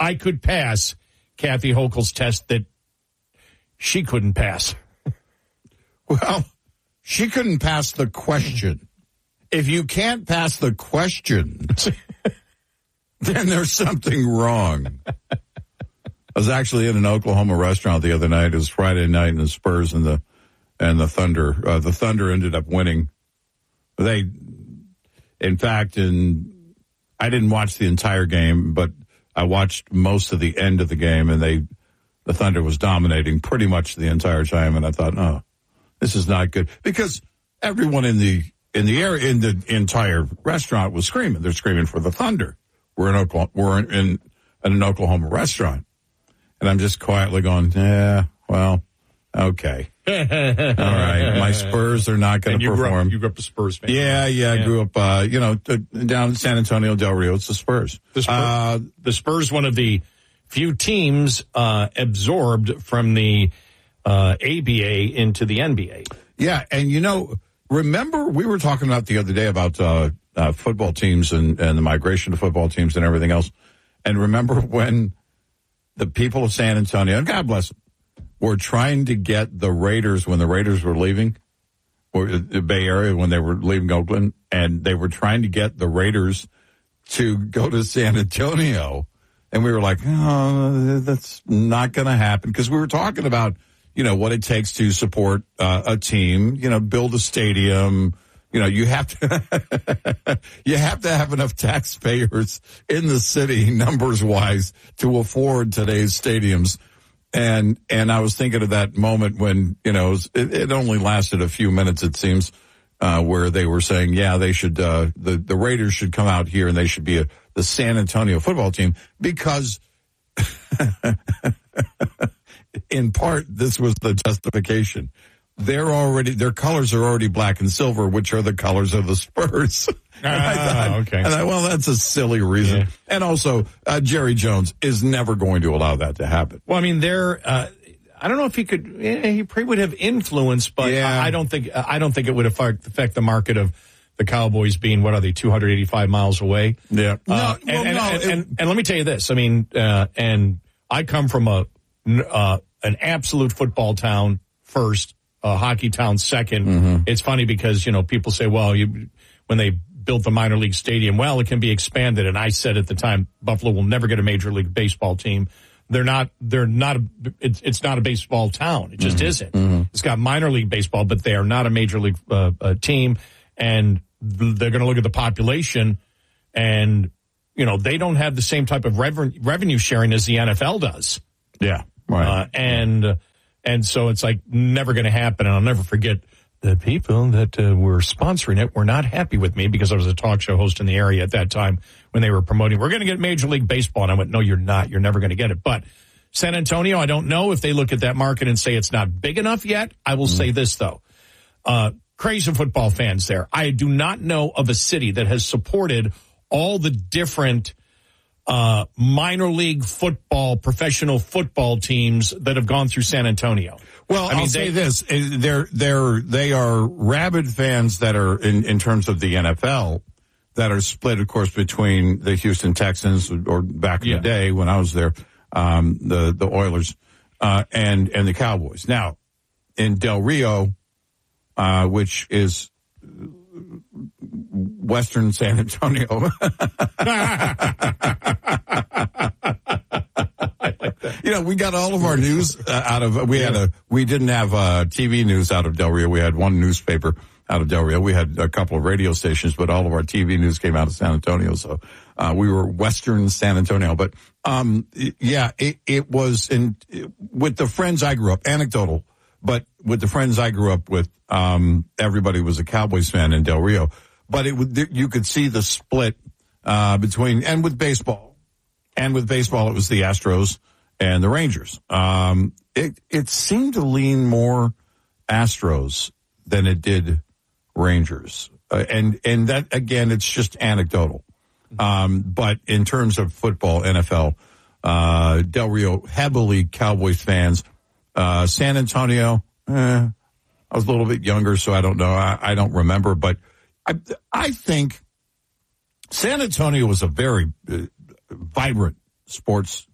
I could pass Kathy Hochul's test that she couldn't pass. Well, she couldn't pass the question. If you can't pass the question, then there's something wrong. I was actually in an Oklahoma restaurant the other night. It was Friday night, and the Spurs and the Thunder. The Thunder ended up winning. I didn't watch the entire game, but I watched most of the end of the game, and the Thunder was dominating pretty much the entire time. And I thought, oh, this is not good, because everyone in the entire restaurant was screaming. They're screaming for the Thunder. We're in an Oklahoma restaurant, and I'm just quietly going, yeah, well, okay. All right. My Spurs are not going to perform. You grew up a Spurs fan. Yeah. I grew up, down in San Antonio, Del Rio. It's the Spurs. The Spurs, one of the few teams absorbed from the ABA into the NBA. Yeah. And, remember we were talking about the other day about football teams and the migration of football teams and everything else. And remember when the people of San Antonio, and God bless them, were trying to get the Raiders when the Raiders were leaving, or the Bay Area when they were leaving Oakland, and they were trying to get the Raiders to go to San Antonio. And we were like, oh, that's not going to happen. Because we were talking about, what it takes to support a team, build a stadium. You have to have enough taxpayers in the city, numbers wise, to afford today's stadiums. And I was thinking of that moment when, it only lasted a few minutes, it seems, where they were saying, yeah, they should, the Raiders should come out here and they should be the San Antonio football team, because in part, this was the justification. Their colors are already black and silver, which are the colors of the Spurs. Okay. And well, that's a silly reason. Yeah. And also, Jerry Jones is never going to allow that to happen. Well, I mean, I don't know if he could. He probably would have influence, but yeah. I don't think it would affect the market of the Cowboys being, what are they, 285 miles away? Yeah. And let me tell you this. I mean, and I come from an absolute football town first. Hockey town second. Mm-hmm. It's funny because, people say, well, when they built the minor league stadium, well, it can be expanded. And I said at the time, Buffalo will never get a major league baseball team. It's not a baseball town. It just isn't. Mm-hmm. It's got minor league baseball, but they are not a major league team. And they're going to look at the population, and, they don't have the same type of revenue sharing as the NFL does. Yeah. Right. And so it's like never going to happen. And I'll never forget the people that were sponsoring it were not happy with me, because I was a talk show host in the area at that time when they were promoting, we're going to get Major League Baseball. And I went, no, you're not. You're never going to get it. But San Antonio, I don't know if they look at that market and say it's not big enough yet. I will say this, though. Crazy football fans there. I do not know of a city that has supported all the different minor league football, professional football teams that have gone through San Antonio. Well, I'll say this. They are rabid fans that are in terms of the NFL that are split, of course, between the Houston Texans, or back in the day when I was there, the Oilers, and the Cowboys. Now, in Del Rio, which is Western San Antonio. I like that. We got all of our news out of, we didn't have TV news out of Del Rio. We had one newspaper out of Del Rio. We had a couple of radio stations, but all of our TV news came out of San Antonio. So, we were Western San Antonio. But, it was with the friends I grew up, anecdotal, but with the friends I grew up with, everybody was a Cowboys fan in Del Rio. But you could see the split between, and with baseball, it was the Astros and the Rangers. It seemed to lean more Astros than it did Rangers, and that, again, it's just anecdotal. But in terms of football, NFL, Del Rio heavily Cowboys fans. San Antonio, I was a little bit younger, so I don't know. I don't remember, but I think San Antonio was a very vibrant sports